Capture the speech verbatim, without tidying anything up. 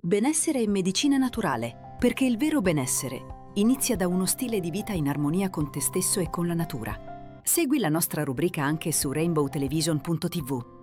Benessere e medicina naturale, perché il vero benessere inizia da uno stile di vita in armonia con te stesso e con la natura. Segui la nostra rubrica anche su rainbow television punto tivù.